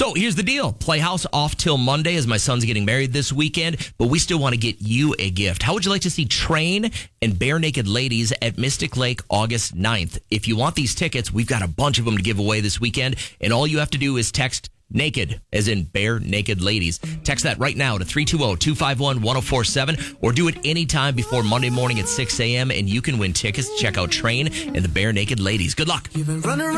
So here's the deal. Playhouse off till Monday as my son's getting married this weekend, but we still want to get you a gift. How would you like to see Train and Bare Naked Ladies at Mystic Lake August 9th? If you want these tickets, we've got a bunch of them to give away this weekend, and all you have to do is text naked, as in Bare Naked Ladies. Text that right now to 320-251-1047, or do it anytime before Monday morning at 6 a.m., and you can win tickets to check out Train and the Bare Naked Ladies. Good luck.